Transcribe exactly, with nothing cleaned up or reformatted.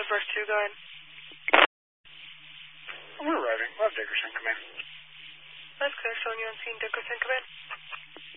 First two, go ahead. We're arriving. We'll have Dickerson come in. That's clear. Showing you on scene, Dickerson, come in.